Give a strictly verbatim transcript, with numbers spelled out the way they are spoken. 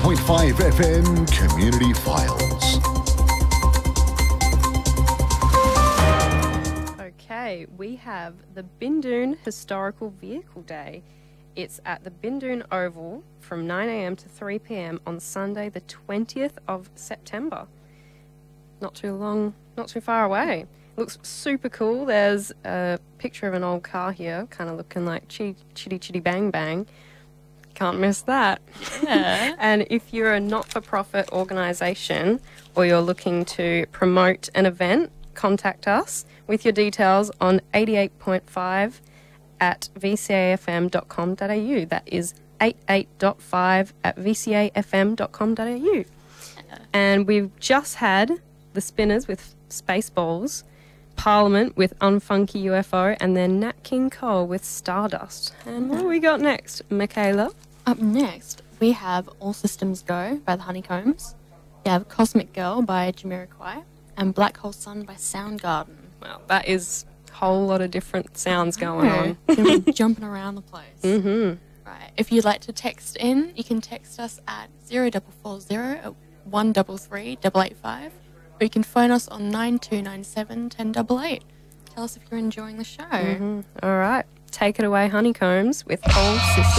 point five F M Community Files. Okay, we have the Bindoon Historical Vehicle Day. It's at the Bindoon Oval from nine a m to three p m on Sunday, the twentieth of September. Not too long, not too far away. Looks super cool. There's a picture of an old car here, kind of looking like Chitty Chitty Chitty Bang Bang. Can't miss that. Yeah. And if you're a not-for-profit organisation or you're looking to promote an event, contact us with your details on eighty-eight point five at v c a f m dot com dot a u. That is eighty-eight point five at v c a f m dot com dot a u. And we've just had the Spinners with Spaceballs, Parliament with Unfunky U F O, and then Nat King Cole with Stardust. And what have we got next, Michaela? Up next, we have All Systems Go by the Honeycombs. We have Cosmic Girl by Jamiroquai and Black Hole Sun by Soundgarden. Well, that is a whole lot of different sounds going on. We're jumping around the place. Mm-hmm. Right. If you'd like to text in, you can text us at zero four four zero one three three eight eight five, or you can phone us on nine two nine seven one zero eight eight. Tell us if you're enjoying the show. Mm-hmm. All right. Take it away, Honeycombs, with Whole System.